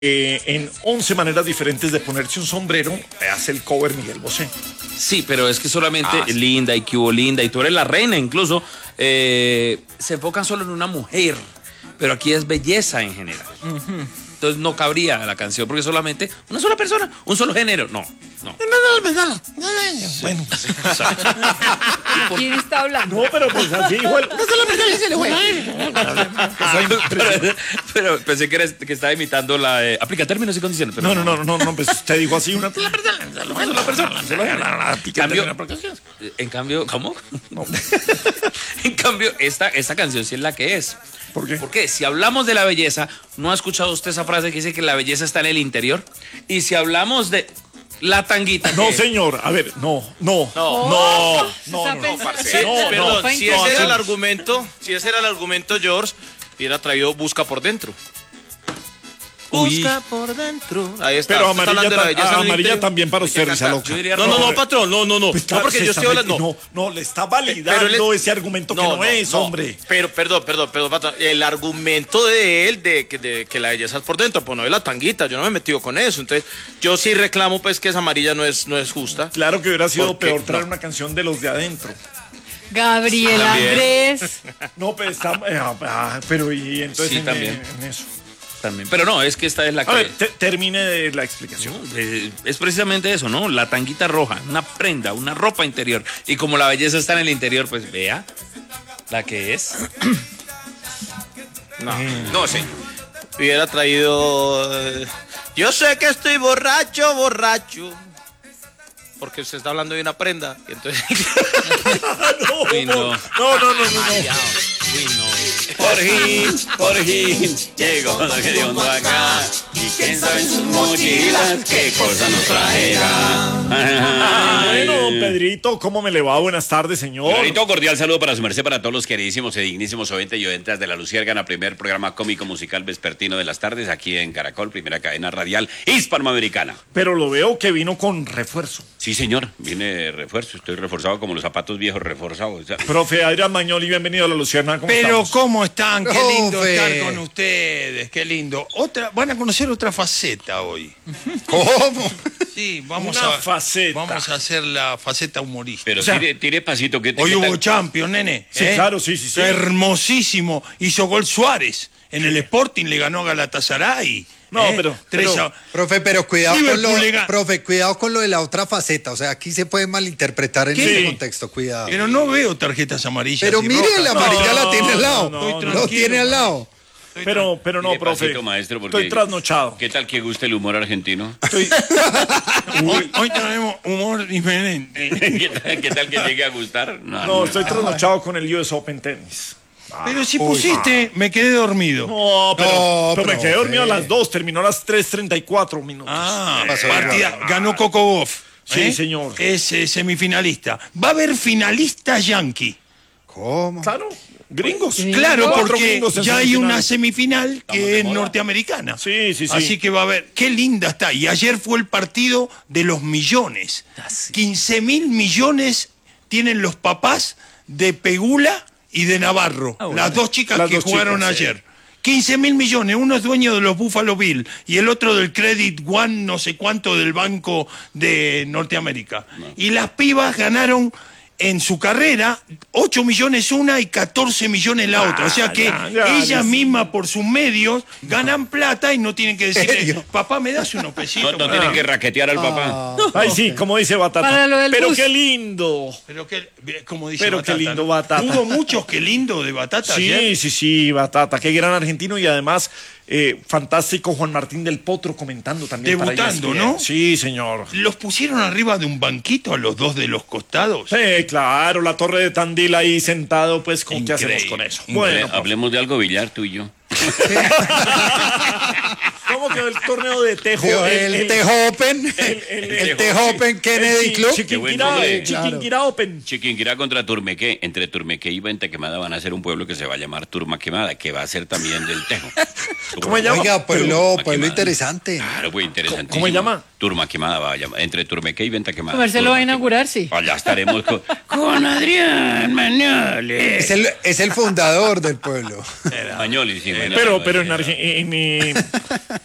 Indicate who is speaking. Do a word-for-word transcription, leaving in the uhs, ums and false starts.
Speaker 1: Eh, en once maneras diferentes de ponerse un sombrero, hace el cover Miguel Bosé.
Speaker 2: Sí, pero es que solamente
Speaker 1: Ah, sí.
Speaker 2: Linda y que hubo Linda y tú eres la reina incluso, eh, se enfocan solo en una mujer, pero aquí es belleza en general. Uh-huh. Entonces no cabría la canción porque solamente una sola persona, un solo género. No, no.
Speaker 1: Bueno,
Speaker 3: ¿Quién está hablando?
Speaker 1: no, pero pues así dijo el...
Speaker 2: pero, pero pensé que, eres, que estaba imitando la de aplica términos y condiciones. Pero
Speaker 1: No, no, no, no, no, pues usted dijo así una... una persona.
Speaker 2: En cambio, en cambio, ¿cómo?
Speaker 1: No.
Speaker 2: En cambio, esta, esta canción sí es la que es.
Speaker 1: ¿Por qué?
Speaker 2: Porque si hablamos de la belleza, ¿no ha escuchado usted esa frase que dice que la belleza está en el interior? Y si hablamos de la tanguita.
Speaker 1: No,
Speaker 2: ¿qué?
Speaker 1: señor, a ver, no, no,
Speaker 2: No.
Speaker 1: no,
Speaker 3: Se
Speaker 1: no,
Speaker 3: está
Speaker 1: no,
Speaker 3: pensando-
Speaker 1: parce,
Speaker 4: Sí,
Speaker 1: no,
Speaker 4: perdón,
Speaker 1: no,
Speaker 4: si
Speaker 1: no,
Speaker 4: ese era
Speaker 1: así-
Speaker 4: el argumento, si ese era el argumento, George, hubiera traído Busca por dentro. Busca por dentro. Ahí está.
Speaker 1: Pero
Speaker 4: usted está
Speaker 1: amarilla,
Speaker 4: hablando de la
Speaker 1: ta-
Speaker 4: belleza en el
Speaker 1: amarilla
Speaker 4: interior.
Speaker 1: también para usted, risa loca.
Speaker 2: Yo diría
Speaker 4: No, no, no,
Speaker 2: rojo.
Speaker 4: patrón, no, no, no.
Speaker 1: Pues
Speaker 4: No,
Speaker 1: claro,
Speaker 4: porque
Speaker 1: se
Speaker 4: yo
Speaker 1: está
Speaker 4: estoy hablando.
Speaker 1: meti- no, no, le está
Speaker 4: Pero
Speaker 1: validando
Speaker 4: él es-
Speaker 1: ese argumento que no, es, hombre.
Speaker 4: Pero, perdón, perdón, perdón, patrón. El argumento de él de que, de que la belleza es por dentro, pues no es la tanguita, yo no me he metido con eso. Entonces, yo sí reclamo, pues, que esa amarilla no es, no es justa.
Speaker 1: Claro que hubiera sido
Speaker 4: ¿Por qué?
Speaker 1: peor traer
Speaker 4: No.
Speaker 1: una canción de los de adentro.
Speaker 3: Gabriel
Speaker 2: También.
Speaker 3: Andrés.
Speaker 1: No, pero está... eh, ah, pero y entonces
Speaker 2: Sí,
Speaker 1: en,
Speaker 2: también.
Speaker 1: en eso.
Speaker 2: También. Pero no, es que esta es la que
Speaker 1: A ver, te- termine de la explicación.
Speaker 2: No, eh, es precisamente eso, ¿no? La tanguita roja, una prenda, una ropa interior. Y como la belleza está en el interior, pues vea la que es.
Speaker 4: No, no, sí. Hubiera traído. eh, Yo sé que estoy borracho, borracho. Porque usted está hablando de una prenda. Y entonces.
Speaker 2: Uy, no.
Speaker 1: No, no, no, no, no.
Speaker 2: Uy, no.
Speaker 5: Por fin, por fin, llegó lo que Dios no acá. Y quién sabe en sus mochilas qué cosa nos traerá.
Speaker 1: Bueno, don Pedrito, ¿cómo me le va? Buenas tardes, señor.
Speaker 5: Clarito, cordial saludo para su merced, para todos los queridísimos y dignísimos oyentes y oyentas de La Luciérgana, primer programa cómico musical vespertino de las tardes, aquí en Caracol, primera cadena radial hispanoamericana.
Speaker 1: Pero lo veo que vino con refuerzo.
Speaker 5: Sí, señor, viene de refuerzo, estoy reforzado como los zapatos viejos reforzados. Ya.
Speaker 1: Profe Adrián Mañoli, bienvenido a La Luciana. ¿Cómo
Speaker 6: Pero
Speaker 1: estamos?
Speaker 6: ¿cómo están? Qué lindo
Speaker 7: Profe.
Speaker 6: estar con ustedes, qué lindo. Otra, van a conocer otra faceta hoy.
Speaker 7: ¿Cómo?
Speaker 6: Sí, vamos
Speaker 1: Una
Speaker 6: a
Speaker 1: faceta.
Speaker 6: Vamos a hacer la faceta humorística.
Speaker 5: Pero
Speaker 1: O sea,
Speaker 5: tire, tire pasito. ¿qué,
Speaker 6: Hoy
Speaker 5: qué
Speaker 6: hubo
Speaker 5: tal?
Speaker 6: Champions, nene.
Speaker 1: Sí,
Speaker 6: ¿eh?
Speaker 1: claro, sí, sí, sí.
Speaker 6: Hermosísimo. Hizo gol Suárez. En el Sporting le ganó a Galatasaray.
Speaker 1: No,
Speaker 6: ¿eh?
Speaker 1: pero-
Speaker 6: Tres
Speaker 1: pero-
Speaker 6: a-
Speaker 7: Profe, pero cuidado con
Speaker 6: Liverpool
Speaker 7: lo,
Speaker 6: le gana.
Speaker 7: profe, cuidado con lo de la otra faceta. O sea, aquí se puede malinterpretar en
Speaker 6: ¿Qué?
Speaker 7: ese
Speaker 1: Sí.
Speaker 7: contexto, cuidado.
Speaker 6: Pero no veo tarjetas amarillas.
Speaker 7: Pero
Speaker 6: y
Speaker 7: mire,
Speaker 6: rojas.
Speaker 7: la amarilla la tiene al lado.
Speaker 1: no,
Speaker 6: Estoy
Speaker 1: no,
Speaker 7: Lo
Speaker 6: tranquilo,
Speaker 7: tiene al lado.
Speaker 1: Pero, pero no,
Speaker 5: Tire
Speaker 1: profe.
Speaker 5: pasito, maestro, porque-
Speaker 1: Estoy trasnochado.
Speaker 5: ¿Qué tal que guste el humor argentino?
Speaker 1: Estoy...
Speaker 6: Hoy, hoy tenemos humor diferente.
Speaker 5: ¿Qué tal, qué tal que llegue a gustar?
Speaker 1: No, estoy trasnochado con el U S Open Tennis.
Speaker 6: Pero si pusiste, me quedé dormido.
Speaker 1: No, pero,
Speaker 7: No,
Speaker 1: pero me quedé
Speaker 7: profe.
Speaker 1: dormido a las dos. Terminó a las tres treinta y cuatro minutos.
Speaker 6: Ah,
Speaker 7: pasó?
Speaker 6: partida, ganó Coco Goff.
Speaker 1: Sí, señor.
Speaker 6: Es eh, semifinalista. Va a haber finalista yankee.
Speaker 7: ¿Cómo?
Speaker 1: Claro, gringos.
Speaker 6: Claro,
Speaker 1: Cuatro
Speaker 6: porque
Speaker 1: gringos en
Speaker 6: ya hay
Speaker 1: semifinal.
Speaker 6: una semifinal que
Speaker 5: de
Speaker 6: es
Speaker 5: moda.
Speaker 6: norteamericana.
Speaker 1: Sí, sí, sí.
Speaker 6: Así que va a haber. Qué linda está. Y ayer fue el partido de los millones. quince mil millones tienen los papás de Pegula y de Navarro. Las dos chicas
Speaker 1: Las
Speaker 6: que
Speaker 1: dos
Speaker 6: jugaron
Speaker 1: chicas, sí.
Speaker 6: ayer. quince mil millones, uno es dueño de los Buffalo Bills y el otro del Credit One, no sé cuánto, del Banco de Norteamérica. Y las pibas ganaron en su carrera ocho millones una y catorce millones la otra. O sea que
Speaker 1: ya, ya,
Speaker 6: ellas
Speaker 1: ya.
Speaker 6: mismas por sus medios ganan plata y no tienen que decirle,
Speaker 7: ¿Serio?
Speaker 6: papá, ¿me das unos pesitos?
Speaker 5: No, no
Speaker 6: para-".
Speaker 5: tienen que raquetear al papá.
Speaker 1: Ay, sí, como dice Batata.
Speaker 3: Para lo del
Speaker 1: pero
Speaker 3: bus.
Speaker 1: qué lindo.
Speaker 6: Pero qué, como dice
Speaker 1: Pero qué
Speaker 6: Batata,
Speaker 1: lindo
Speaker 6: ¿no?
Speaker 1: Batata.
Speaker 6: Hubo muchos qué lindo de Batata
Speaker 1: Sí,
Speaker 6: ayer.
Speaker 1: sí, sí, Batata. Qué gran argentino y además eh, fantástico Juan Martín del Potro comentando también. para
Speaker 6: Debutando,
Speaker 1: E S P N.
Speaker 6: ¿no?
Speaker 1: Sí, señor.
Speaker 6: Los pusieron arriba de un banquito a los dos de los costados.
Speaker 1: Sí, claro, la torre de Tandil ahí sentado, pues, ¿con qué hacemos
Speaker 6: Increíble.
Speaker 1: con eso?
Speaker 6: Increíble.
Speaker 1: Bueno,
Speaker 5: Hable- Hablemos de algo billar tú y yo.
Speaker 1: ¿cómo quedó el torneo de Tejo?
Speaker 7: Digo, El Tejo Open,
Speaker 1: el- el-
Speaker 7: el Tejo Open Kennedy Club.
Speaker 5: Qué buen
Speaker 1: Chiquinquirá,
Speaker 5: nombre.
Speaker 1: Chiquinquirá Open.
Speaker 5: Chiquinquirá contra Turmequé. Entre Turmequé y Venta Quemada van a ser un pueblo que se va a llamar Turma Quemada, que va a ser también del Tejo.
Speaker 1: ¿Cómo se llama?
Speaker 7: Oiga, pueblo,
Speaker 5: Turma
Speaker 7: pueblo
Speaker 5: Quemada.
Speaker 7: interesante.
Speaker 5: Claro, pues interesantísimo.
Speaker 1: ¿Cómo se llama?
Speaker 5: Turma Quemada va a llamar. Entre Turmequé y Venta Quemada.
Speaker 3: Comerse lo
Speaker 5: Turma
Speaker 3: va a inaugurar,
Speaker 5: Quemada.
Speaker 3: sí.
Speaker 5: Allá estaremos con, con Adrián Mañoles.
Speaker 7: Es el, es el fundador del pueblo.
Speaker 5: Mañoles, sí, Mañoles.
Speaker 1: Pero, pero en, Arge- en, eh,